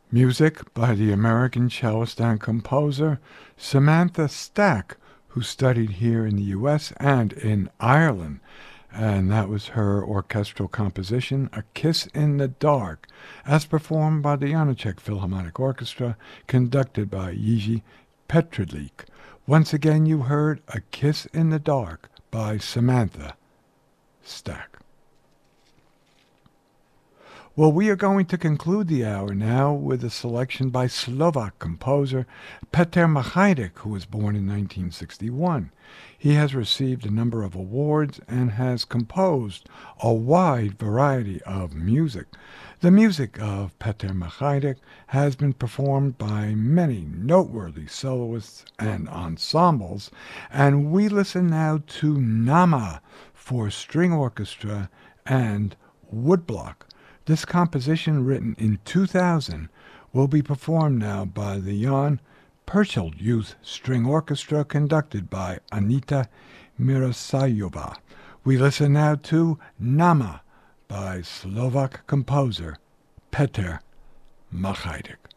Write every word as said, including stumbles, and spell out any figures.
Music by the American cellist and composer Samantha Stack, who studied here in the U S and in Ireland. And that was her orchestral composition, A Kiss in the Dark, as performed by the Janáček Philharmonic Orchestra, conducted by Jiří Petrlík. Once again, you heard A Kiss in the Dark by Samantha Stack. Well, we are going to conclude the hour now with a selection by Slovak composer Petr Macháček, who was born in nineteen sixty-one. He has received a number of awards and has composed a wide variety of music. The music of Petr Macháček has been performed by many noteworthy soloists and ensembles, and we listen now to Náma for string orchestra and woodblock. This composition, written in two thousand, will be performed now by the Jan Perchel Youth String Orchestra, conducted by Anita Mirosajová. We listen now to Náma by Slovak composer Petr Macháček.